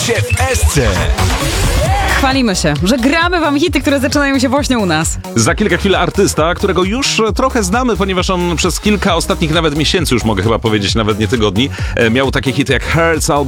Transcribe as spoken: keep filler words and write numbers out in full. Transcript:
W S C. Chwalimy się, że gramy wam hity, które zaczynają się właśnie u nas. Za kilka chwil artysta, którego już trochę znamy, ponieważ on przez kilka ostatnich nawet miesięcy, już mogę chyba powiedzieć, nawet nie tygodni, miał takie hity jak Hurts albo